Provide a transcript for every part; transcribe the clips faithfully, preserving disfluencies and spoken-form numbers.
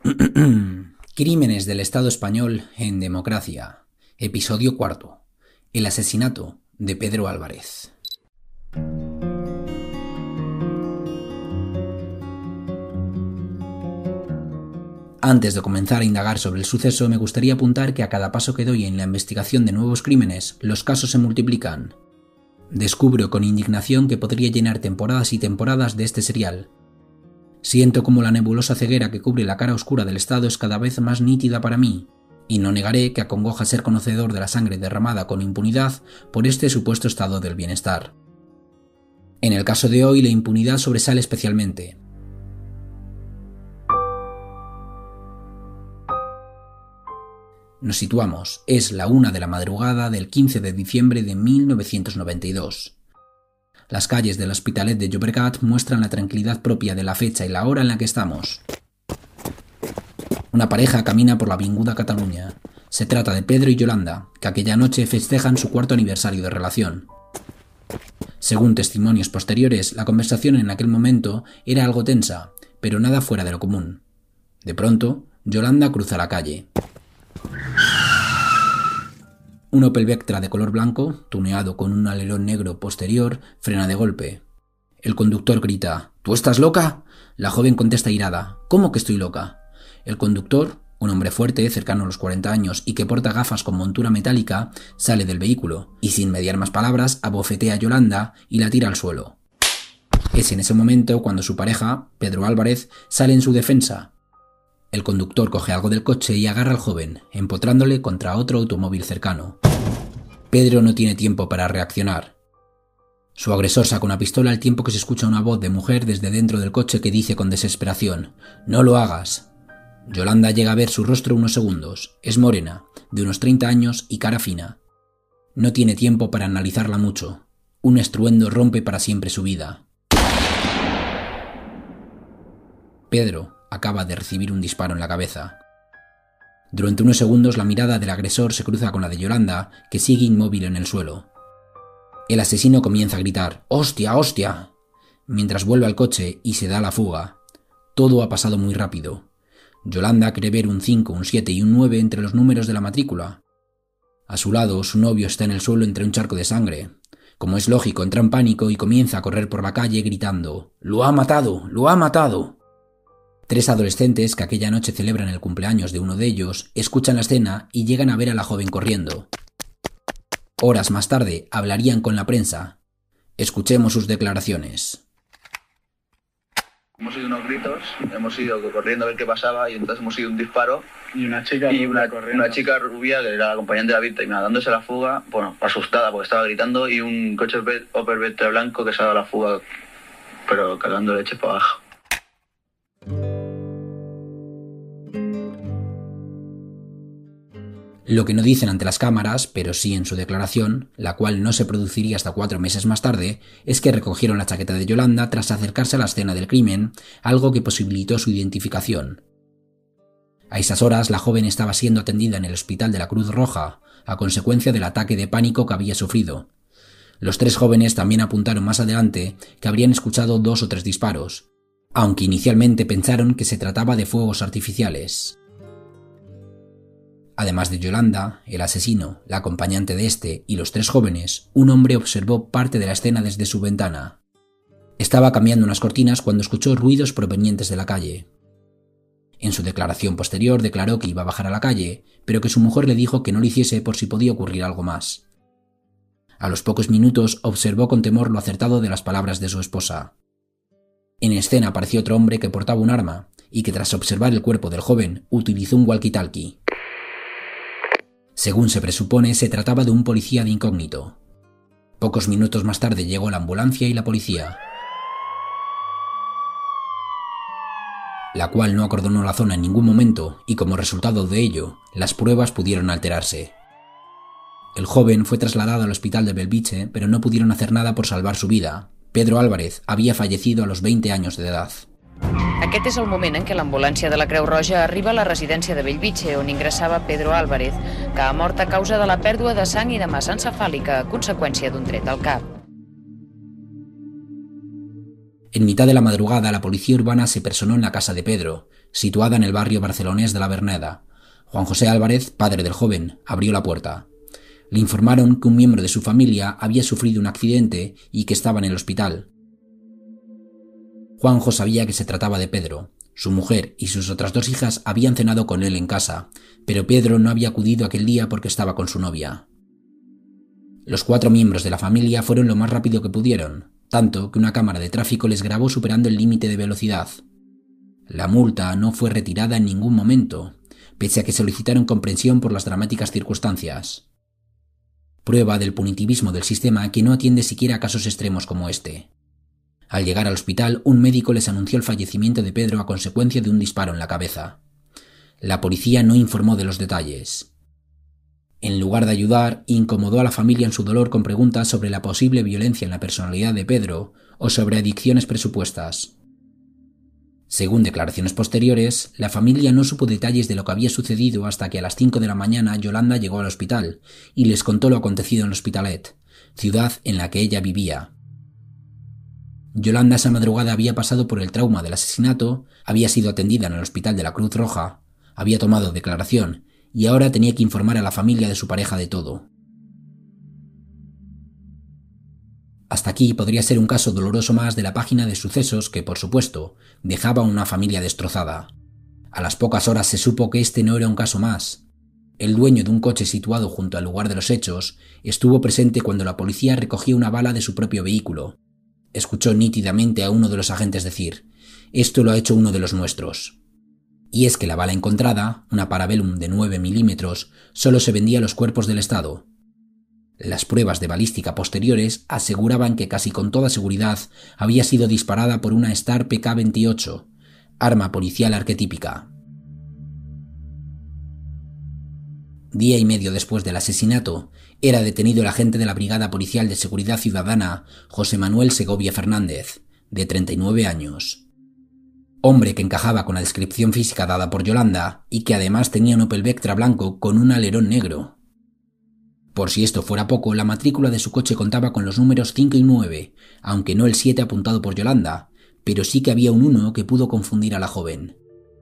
Crímenes del Estado español en democracia. Episodio cuarto. El asesinato de Pedro Álvarez. Antes de comenzar a indagar sobre el suceso, me gustaría apuntar que a cada paso que doy en la investigación de nuevos crímenes, los casos se multiplican. Descubro con indignación que podría llenar temporadas y temporadas de este serial. Siento como la nebulosa ceguera que cubre la cara oscura del Estado es cada vez más nítida para mí, y no negaré que acongoja ser conocedor de la sangre derramada con impunidad por este supuesto estado del bienestar. En el caso de hoy, la impunidad sobresale especialmente. Nos situamos, es la una de la madrugada del quince de diciembre de mil novecientos noventa y dos. Las calles del Hospitalet de Llobregat muestran la tranquilidad propia de la fecha y la hora en la que estamos. Una pareja camina por la avinguda Cataluña. Se trata de Pedro y Yolanda, que aquella noche festejan su cuarto aniversario de relación. Según testimonios posteriores, la conversación en aquel momento era algo tensa, pero nada fuera de lo común. De pronto, Yolanda cruza la calle. Un Opel Vectra de color blanco, tuneado con un alerón negro posterior, frena de golpe. El conductor grita: ¿Tú estás loca? La joven contesta irada: ¿Cómo que estoy loca? El conductor, un hombre fuerte, cercano a los cuarenta años y que porta gafas con montura metálica, sale del vehículo y sin mediar más palabras abofetea a Yolanda y la tira al suelo. Es en ese momento cuando su pareja, Pedro Álvarez, sale en su defensa. El conductor coge algo del coche y agarra al joven, empotrándole contra otro automóvil cercano. Pedro no tiene tiempo para reaccionar. Su agresor saca una pistola al tiempo que se escucha una voz de mujer desde dentro del coche que dice con desesperación: «No lo hagas». Yolanda llega a ver su rostro unos segundos. Es morena, de unos treinta años y cara fina. No tiene tiempo para analizarla mucho. Un estruendo rompe para siempre su vida. Pedro acaba de recibir un disparo en la cabeza. Durante unos segundos la mirada del agresor se cruza con la de Yolanda, que sigue inmóvil en el suelo. El asesino comienza a gritar: «¡Hostia, hostia!», mientras vuelve al coche y se da la fuga. Todo ha pasado muy rápido. Yolanda cree ver un cinco, un siete y un nueve entre los números de la matrícula. A su lado, su novio está en el suelo entre un charco de sangre. Como es lógico, entra en pánico y comienza a correr por la calle gritando: «¡Lo ha matado! ¡Lo ha matado!». Tres adolescentes que aquella noche celebran el cumpleaños de uno de ellos escuchan la escena y llegan a ver a la joven corriendo. Horas más tarde hablarían con la prensa. Escuchemos sus declaraciones. Hemos oído unos gritos, hemos ido corriendo a ver qué pasaba y entonces hemos oído un disparo y una chica y una, corriendo. una chica rubia que era la acompañante de la víctima dándose la fuga, bueno, asustada porque estaba gritando, y un coche Opel Vectra blanco que se ha dado la fuga pero cargando leche para abajo. Lo que no dicen ante las cámaras, pero sí en su declaración, la cual no se produciría hasta cuatro meses más tarde, es que recogieron la chaqueta de Yolanda tras acercarse a la escena del crimen, algo que posibilitó su identificación. A esas horas, la joven estaba siendo atendida en el hospital de la Cruz Roja, a consecuencia del ataque de pánico que había sufrido. Los tres jóvenes también apuntaron más adelante que habrían escuchado dos o tres disparos, aunque inicialmente pensaron que se trataba de fuegos artificiales. Además de Yolanda, el asesino, la acompañante de este y los tres jóvenes, un hombre observó parte de la escena desde su ventana. Estaba cambiando unas cortinas cuando escuchó ruidos provenientes de la calle. En su declaración posterior declaró que iba a bajar a la calle, pero que su mujer le dijo que no lo hiciese por si podía ocurrir algo más. A los pocos minutos observó con temor lo acertado de las palabras de su esposa. En escena apareció otro hombre que portaba un arma y que tras observar el cuerpo del joven utilizó un walkie-talkie. Según se presupone, se trataba de un policía de incógnito. Pocos minutos más tarde llegó la ambulancia y la policía, la cual no acordonó la zona en ningún momento y como resultado de ello, las pruebas pudieron alterarse. El joven fue trasladado al hospital de Belviche, pero no pudieron hacer nada por salvar su vida. Pedro Álvarez había fallecido a los veinte años de edad. Aquest és el moment en què l'ambulància de la Creu Roja arriba a la residència de Bellvitge, on ingressava Pedro Álvarez, que ha mort a causa de la pèrdua de sang i de massa encefàlica a conseqüència d'un tret al cap. En mitad de la madrugada, la policía urbana se personó en la casa de Pedro, situada en el barrio barcelonés de la Verneda. Juan José Álvarez, padre del joven, abrió la puerta. Le informaron que un miembro de su familia había sufrido un accidente y que estaba en el hospital. Juanjo sabía que se trataba de Pedro. Su mujer y sus otras dos hijas habían cenado con él en casa, pero Pedro no había acudido aquel día porque estaba con su novia. Los cuatro miembros de la familia fueron lo más rápido que pudieron, tanto que una cámara de tráfico les grabó superando el límite de velocidad. La multa no fue retirada en ningún momento, pese a que solicitaron comprensión por las dramáticas circunstancias. Prueba del punitivismo del sistema que no atiende siquiera a casos extremos como este. Al llegar al hospital, un médico les anunció el fallecimiento de Pedro a consecuencia de un disparo en la cabeza. La policía no informó de los detalles. En lugar de ayudar, incomodó a la familia en su dolor con preguntas sobre la posible violencia en la personalidad de Pedro o sobre adicciones presupuestas. Según declaraciones posteriores, la familia no supo detalles de lo que había sucedido hasta que a las cinco de la mañana Yolanda llegó al hospital y les contó lo acontecido en l'Hospitalet, ciudad en la que ella vivía. Yolanda esa madrugada había pasado por el trauma del asesinato, había sido atendida en el hospital de la Cruz Roja, había tomado declaración y ahora tenía que informar a la familia de su pareja de todo. Hasta aquí podría ser un caso doloroso más de la página de sucesos que, por supuesto, dejaba a una familia destrozada. A las pocas horas se supo que este no era un caso más. El dueño de un coche situado junto al lugar de los hechos estuvo presente cuando la policía recogía una bala de su propio vehículo. Escuchó nítidamente a uno de los agentes decir: «Esto lo ha hecho uno de los nuestros». Y es que la bala encontrada, una Parabellum de nueve milímetros, solo se vendía a los cuerpos del Estado. Las pruebas de balística posteriores aseguraban que casi con toda seguridad había sido disparada por una Star P K veintiocho, arma policial arquetípica. Día y medio después del asesinato, era detenido el agente de la Brigada Policial de Seguridad Ciudadana, José Manuel Segovia Fernández, de treinta y nueve años. Hombre que encajaba con la descripción física dada por Yolanda y que además tenía un Opel Vectra blanco con un alerón negro. Por si esto fuera poco, la matrícula de su coche contaba con los números cinco y nueve, aunque no el siete apuntado por Yolanda, pero sí que había un uno que pudo confundir a la joven.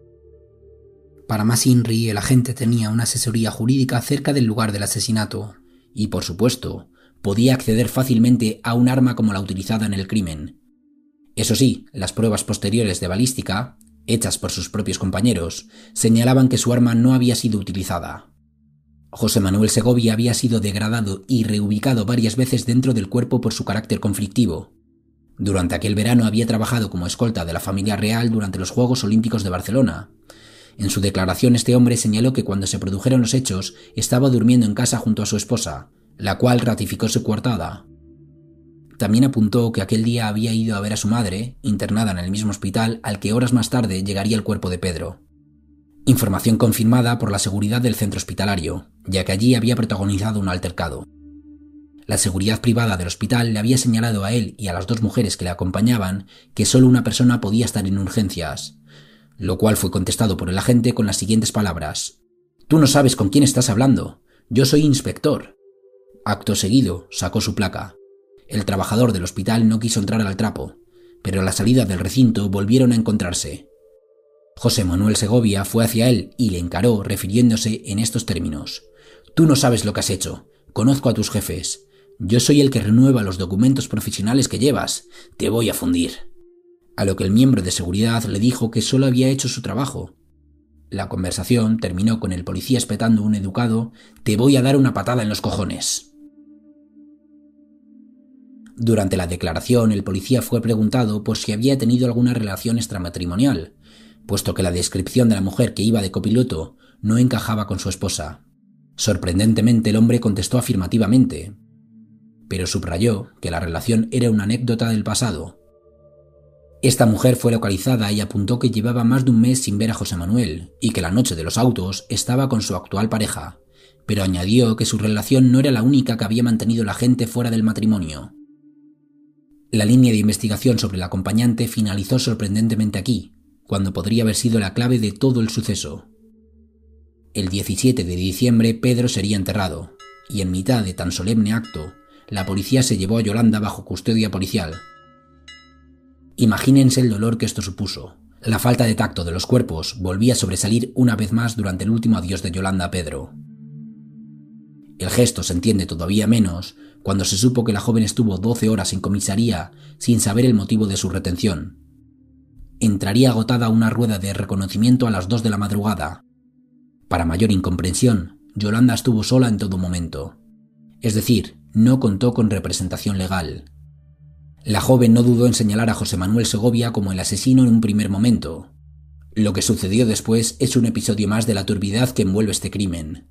Para más inri, el agente tenía una asesoría jurídica cerca del lugar del asesinato y, por supuesto, podía acceder fácilmente a un arma como la utilizada en el crimen. Eso sí, las pruebas posteriores de balística, hechas por sus propios compañeros, señalaban que su arma no había sido utilizada. José Manuel Segovia había sido degradado y reubicado varias veces dentro del cuerpo por su carácter conflictivo. Durante aquel verano había trabajado como escolta de la familia real durante los Juegos Olímpicos de Barcelona. En su declaración este hombre señaló que cuando se produjeron los hechos estaba durmiendo en casa junto a su esposa, la cual ratificó su coartada. También apuntó que aquel día había ido a ver a su madre, internada en el mismo hospital al que horas más tarde llegaría el cuerpo de Pedro. Información confirmada por la seguridad del centro hospitalario, ya que allí había protagonizado un altercado. La seguridad privada del hospital le había señalado a él y a las dos mujeres que le acompañaban que solo una persona podía estar en urgencias, lo cual fue contestado por el agente con las siguientes palabras: «Tú no sabes con quién estás hablando, yo soy inspector». Acto seguido sacó su placa. El trabajador del hospital no quiso entrar al trapo, pero a la salida del recinto volvieron a encontrarse. José Manuel Segovia fue hacia él y le encaró refiriéndose en estos términos: «Tú no sabes lo que has hecho, conozco a tus jefes, yo soy el que renueva los documentos profesionales que llevas, te voy a fundir». A lo que el miembro de seguridad le dijo que solo había hecho su trabajo. La conversación terminó con el policía espetando un educado: «Te voy a dar una patada en los cojones». Durante la declaración, el policía fue preguntado por si había tenido alguna relación extramatrimonial, puesto que la descripción de la mujer que iba de copiloto no encajaba con su esposa. Sorprendentemente, el hombre contestó afirmativamente, pero subrayó que la relación era una anécdota del pasado. Esta mujer fue localizada y apuntó que llevaba más de un mes sin ver a José Manuel y que la noche de los autos estaba con su actual pareja, pero añadió que su relación no era la única que había mantenido la gente fuera del matrimonio. La línea de investigación sobre el acompañante finalizó sorprendentemente aquí, cuando podría haber sido la clave de todo el suceso. El diecisiete de diciembre Pedro sería enterrado, y en mitad de tan solemne acto, la policía se llevó a Yolanda bajo custodia policial. Imagínense el dolor que esto supuso. La falta de tacto de los cuerpos volvía a sobresalir una vez más durante el último adiós de Yolanda a Pedro. El gesto se entiende todavía menos cuando se supo que la joven estuvo doce horas en comisaría sin saber el motivo de su retención. Entraría agotada a una rueda de reconocimiento a las dos de la madrugada. Para mayor incomprensión, Yolanda estuvo sola en todo momento. Es decir, no contó con representación legal. La joven no dudó en señalar a José Manuel Segovia como el asesino en un primer momento. Lo que sucedió después es un episodio más de la turbidez que envuelve este crimen.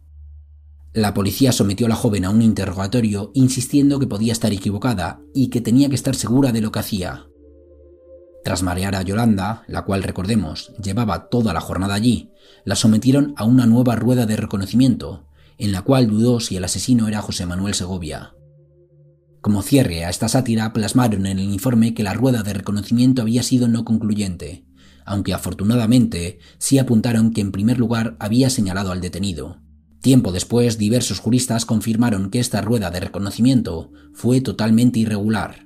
La policía sometió a la joven a un interrogatorio insistiendo que podía estar equivocada y que tenía que estar segura de lo que hacía. Tras marear a Yolanda, la cual, recordemos, llevaba toda la jornada allí, la sometieron a una nueva rueda de reconocimiento, en la cual dudó si el asesino era José Manuel Segovia. Como cierre a esta sátira, plasmaron en el informe que la rueda de reconocimiento había sido no concluyente, aunque afortunadamente sí apuntaron que en primer lugar había señalado al detenido. Tiempo después, diversos juristas confirmaron que esta rueda de reconocimiento fue totalmente irregular.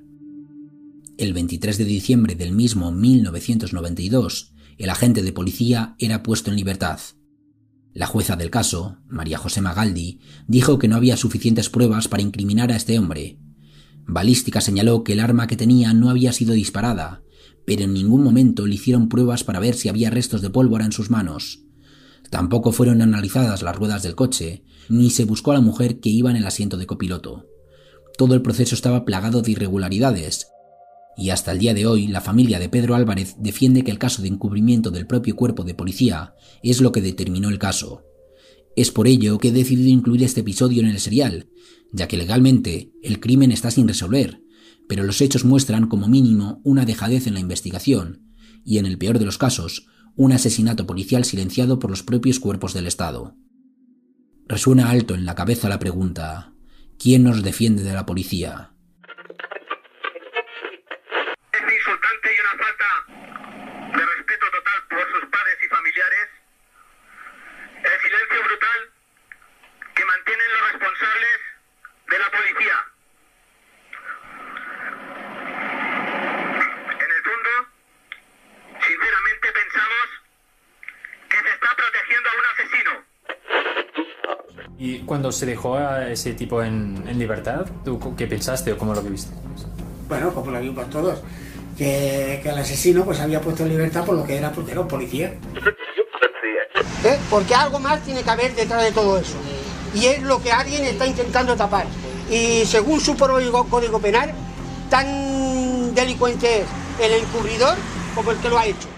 El veintitrés de diciembre del mismo mil novecientos noventa y dos, el agente de policía era puesto en libertad. La jueza del caso, María José Magaldi, dijo que no había suficientes pruebas para incriminar a este hombre. Balística señaló que el arma que tenía no había sido disparada, pero en ningún momento le hicieron pruebas para ver si había restos de pólvora en sus manos. Tampoco fueron analizadas las ruedas del coche, ni se buscó a la mujer que iba en el asiento de copiloto. Todo el proceso estaba plagado de irregularidades, y hasta el día de hoy la familia de Pedro Álvarez defiende que el caso de encubrimiento del propio cuerpo de policía es lo que determinó el caso. Es por ello que he decidido incluir este episodio en el serial, ya que legalmente el crimen está sin resolver, pero los hechos muestran como mínimo una dejadez en la investigación, y en el peor de los casos, un asesinato policial silenciado por los propios cuerpos del Estado. Resuena alto en la cabeza la pregunta: ¿quién nos defiende de la policía? Y cuando se dejó a ese tipo en, en libertad, ¿tú qué pensaste o cómo lo viste? Bueno, como lo vimos todos, que, que el asesino pues había puesto en libertad por lo que era, porque era un policía. ¿Eh? Porque algo más tiene que haber detrás de todo eso. Y es lo que alguien está intentando tapar. Y según su propio código penal, tan delincuente es el encubridor como el que lo ha hecho.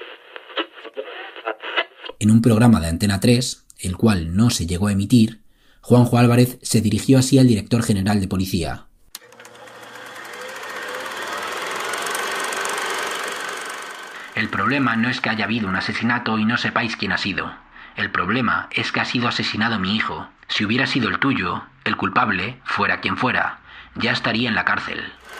En un programa de Antena tres, el cual no se llegó a emitir, Juanjo Álvarez se dirigió así al director general de policía. El problema no es que haya habido un asesinato y no sepáis quién ha sido. El problema es que ha sido asesinado mi hijo. Si hubiera sido el tuyo, el culpable, fuera quien fuera, ya estaría en la cárcel.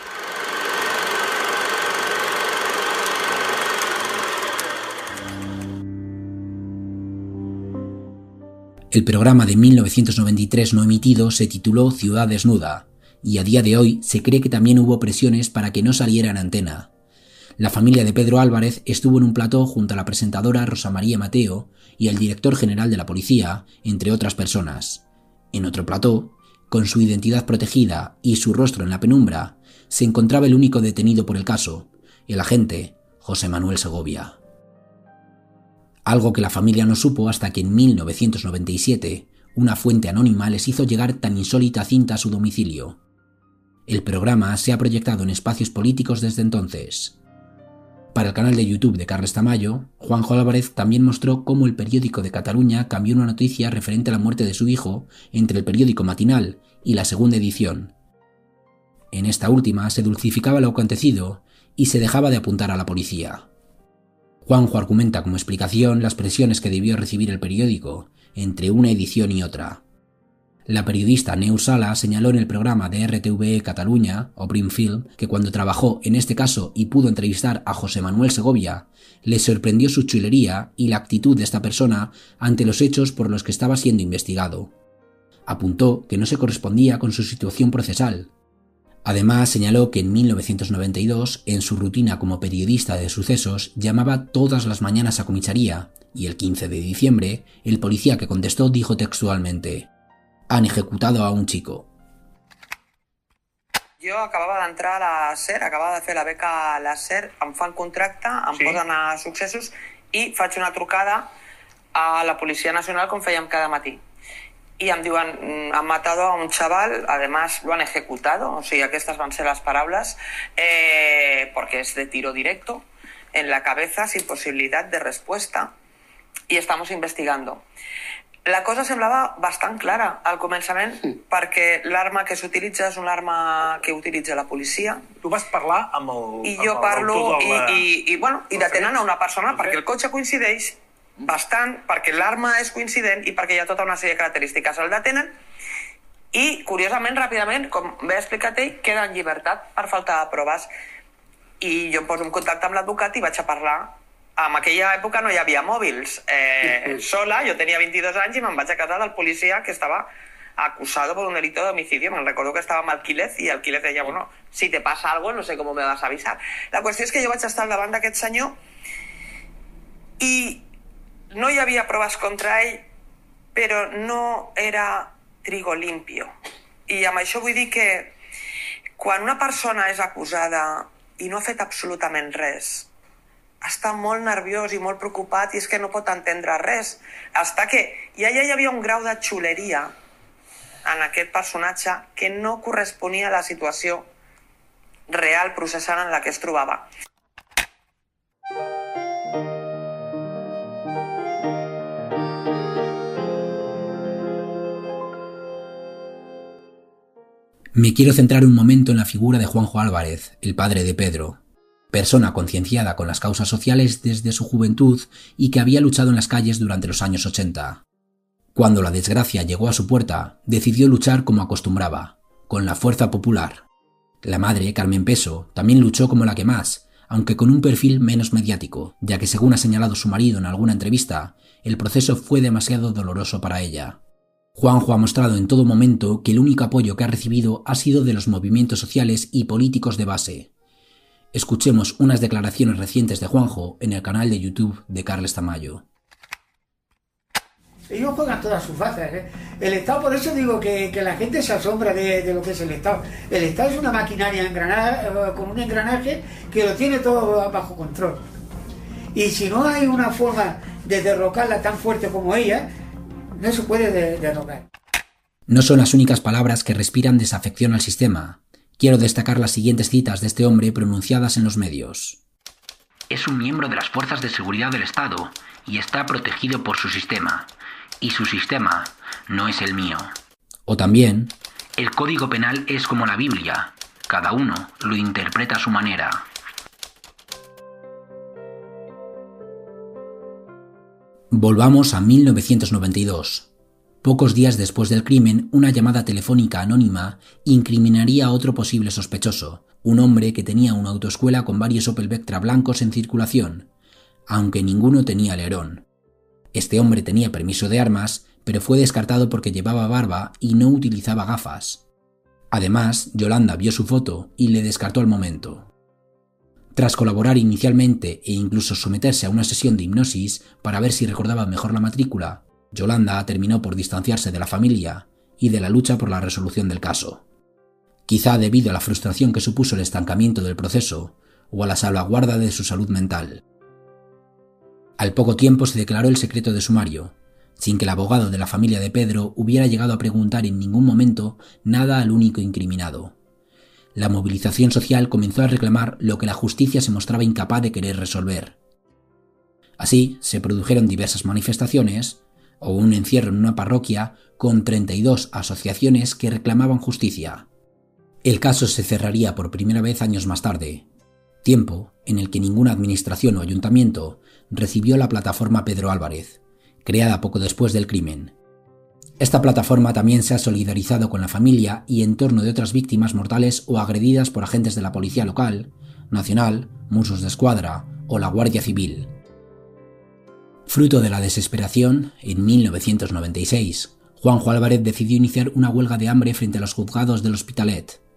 El programa de mil novecientos noventa y tres no emitido se tituló Ciudad Desnuda, y a día de hoy se cree que también hubo presiones para que no saliera en antena. La familia de Pedro Álvarez estuvo en un plató junto a la presentadora Rosa María Mateo y el director general de la policía, entre otras personas. En otro plató, con su identidad protegida y su rostro en la penumbra, se encontraba el único detenido por el caso, el agente José Manuel Segovia. Algo que la familia no supo hasta que en mil novecientos noventa y siete una fuente anónima les hizo llegar tan insólita cinta a su domicilio. El programa se ha proyectado en espacios políticos desde entonces. Para el canal de YouTube de Carles Tamayo, Juanjo Álvarez también mostró cómo el periódico de Cataluña cambió una noticia referente a la muerte de su hijo entre el periódico matinal y la segunda edición. En esta última se dulcificaba lo acontecido y se dejaba de apuntar a la policía. Juanjo argumenta como explicación las presiones que debió recibir el periódico entre una edición y otra. La periodista Neus Sala señaló en el programa de R T V E Cataluña, o Brimfield, que cuando trabajó en este caso y pudo entrevistar a José Manuel Segovia, le sorprendió su chulería y la actitud de esta persona ante los hechos por los que estaba siendo investigado. Apuntó que no se correspondía con su situación procesal. Además, señaló que en mil novecientos noventa y dos, en su rutina como periodista de sucesos, llamaba todas las mañanas a comisaría, y el quince de diciembre, el policía que contestó dijo textualmente: «Han ejecutado a un chico». Jo acabava d'entrar a la SER, acabava de fer la beca a la SER, em fan contracte, em sí. posen a successos i faig una trucada a la Policia Nacional com fèiem cada matí. Y em diuen, han matado a un chaval, además lo han ejecutado, o sea, estas van a ser las palabras, eh, porque es de tiro directo, en la cabeza, sin posibilidad de respuesta, y estamos investigando. La cosa semblava bastant clara al començament, sí. perquè l'arma que s'utilitza és una arma que utilitza la policia. Tu vas parlar amb el... I jo amb parlo el i, i, i, bueno, i detenen a una persona perquè el cotxe coincideix bastant, perquè l'arma és coincident i perquè hi ha tota una sèrie de característiques. El detenen i, curiosament, ràpidament, com bé ha explicat ell, queda en llibertat per falta de proves. I jo em poso en contacte amb l'advocat i vaig a parlar. En aquella època no hi havia mòbils. Eh, sola, jo tenia veintidós anys i me'n vaig a casa del policia que estava acusado por un delito de homicidio. Me recordo que estava amb Alquílez i Alquílez deia, bueno, si te pasa algo, no sé cómo me vas a avisar. La qüestió és que jo vaig estar al davant d'aquest senyor i no hi havia proves contra ell, però no era trigo limpio. I amb això vull dir que quan una persona és acusada i no ha fet absolutament res, està molt nerviós i molt preocupat i és que no pot entendre res. Hasta que ja, ja hi havia un grau de xuleria en aquest personatge que no corresponia a la situació real processant en la que es trobava. Me quiero centrar un momento en la figura de Juanjo Álvarez, el padre de Pedro, persona concienciada con las causas sociales desde su juventud y que había luchado en las calles durante los años ochenta. Cuando la desgracia llegó a su puerta, decidió luchar como acostumbraba, con la fuerza popular. La madre, Carmen Peso, también luchó como la que más, aunque con un perfil menos mediático, ya que según ha señalado su marido en alguna entrevista, el proceso fue demasiado doloroso para ella. Juanjo ha mostrado en todo momento que el único apoyo que ha recibido ha sido de los movimientos sociales y políticos de base. Escuchemos unas declaraciones recientes de Juanjo en el canal de YouTube de Carles Tamayo. Ellos juegan todas sus fases, ¿eh? El Estado, por eso digo que, que la gente se asombra de, de lo que es el Estado. El Estado es una maquinaria engranada, con un engranaje que lo tiene todo bajo control. Y si no hay una forma de derrocarla tan fuerte como ella, no se puede de, derrocar. No son las únicas palabras que respiran desafección al sistema. Quiero destacar las siguientes citas de este hombre pronunciadas en los medios. Es un miembro de las fuerzas de seguridad del Estado y está protegido por su sistema. Y su sistema no es el mío. O también... El Código Penal es como la Biblia. Cada uno lo interpreta a su manera. Volvamos a mil novecientos noventa y dos. Pocos días después del crimen, una llamada telefónica anónima incriminaría a otro posible sospechoso, un hombre que tenía una autoescuela con varios Opel Vectra blancos en circulación, aunque ninguno tenía alerón. Este hombre tenía permiso de armas, pero fue descartado porque llevaba barba y no utilizaba gafas. Además, Yolanda vio su foto y le descartó al momento. Tras colaborar inicialmente e incluso someterse a una sesión de hipnosis para ver si recordaba mejor la matrícula, Yolanda terminó por distanciarse de la familia y de la lucha por la resolución del caso. Quizá debido a la frustración que supuso el estancamiento del proceso o a la salvaguarda de su salud mental. Al poco tiempo se declaró el secreto de sumario, sin que el abogado de la familia de Pedro hubiera llegado a preguntar en ningún momento nada al único incriminado. La movilización social comenzó a reclamar lo que la justicia se mostraba incapaz de querer resolver. Así, se produjeron diversas manifestaciones, o un encierro en una parroquia con treinta y dos asociaciones que reclamaban justicia. El caso se cerraría por primera vez años más tarde, tiempo en el que ninguna administración o ayuntamiento recibió la plataforma Pedro Álvarez, creada poco después del crimen. Esta plataforma también se ha solidarizado con la familia y entorno de otras víctimas mortales o agredidas por agentes de la policía local, nacional, Mossos d'Esquadra o la Guardia Civil. Fruto de la desesperación, en mil novecientos noventa y seis, Juanjo Álvarez decidió iniciar una huelga de hambre frente a los juzgados del Hospitalet.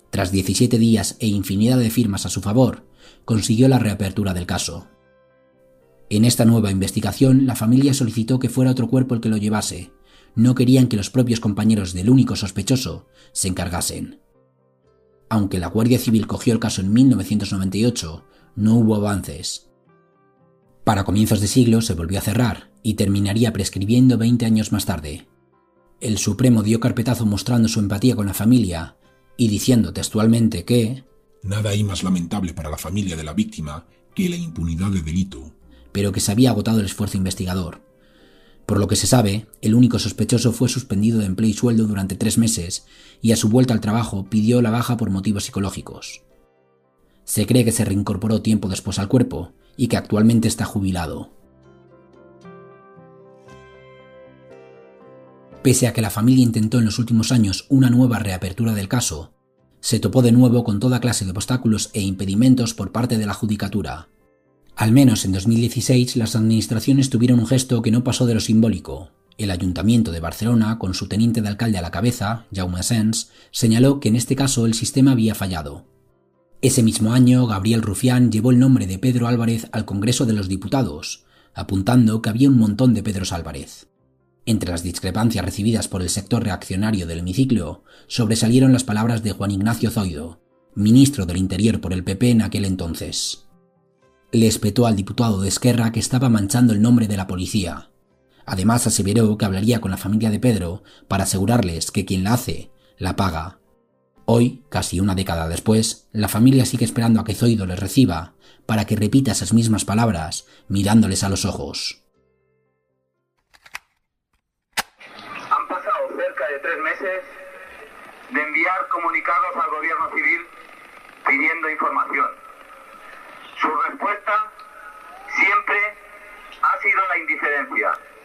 Tras diecisiete días e infinidad de firmas a su favor, consiguió la reapertura del caso. En esta nueva investigación, la familia solicitó que fuera otro cuerpo el que lo llevase. No querían que los propios compañeros del único sospechoso se encargasen. Aunque la Guardia Civil cogió el caso en mil novecientos noventa y ocho, no hubo avances. Para comienzos de siglo se volvió a cerrar y terminaría prescribiendo veinte años más tarde. El Supremo dio carpetazo mostrando su empatía con la familia y diciendo textualmente que nada hay más lamentable para la familia de la víctima que la impunidad de delito, pero que se había agotado el esfuerzo investigador. Por lo que se sabe, el único sospechoso fue suspendido de empleo y sueldo durante tres meses y a su vuelta al trabajo pidió la baja por motivos psicológicos. Se cree que se reincorporó tiempo después al cuerpo y que actualmente está jubilado. Pese a que la familia intentó en los últimos años una nueva reapertura del caso, se topó de nuevo con toda clase de obstáculos e impedimentos por parte de la judicatura. Al menos en dos mil dieciséis las administraciones tuvieron un gesto que no pasó de lo simbólico. El Ayuntamiento de Barcelona, con su teniente de alcalde a la cabeza, Jaume Asens, señaló que en este caso el sistema había fallado. Ese mismo año, Gabriel Rufián llevó el nombre de Pedro Álvarez al Congreso de los Diputados, apuntando que había un montón de Pedros Álvarez. Entre las discrepancias recibidas por el sector reaccionario del hemiciclo, sobresalieron las palabras de Juan Ignacio Zoido, ministro del Interior por el P P en aquel entonces. Le espetó al diputado de Esquerra que estaba manchando el nombre de la policía. Además aseveró que hablaría con la familia de Pedro para asegurarles que quien la hace, la paga. Hoy, casi una década después, la familia sigue esperando a que Zoido les reciba para que repita esas mismas palabras, mirándoles a los ojos. Han pasado cerca de tres meses de enviar comunicados al gobierno civil pidiendo información. Su respuesta siempre ha sido la indiferencia.